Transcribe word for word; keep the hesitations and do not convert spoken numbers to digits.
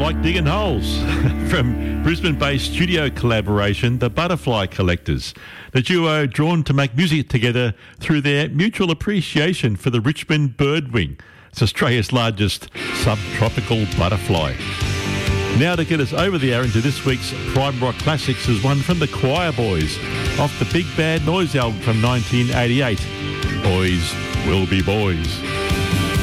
like digging holes. From Brisbane-based studio collaboration, the Butterfly Collectors. The duo drawn to make music together through their mutual appreciation for the Richmond birdwing. It's Australia's largest subtropical butterfly. Now to get us over the hour into this week's Prime Rock Classics is one from the Choir Boys off the Big Bad Noise album from nineteen eighty-eight. Boys will be boys.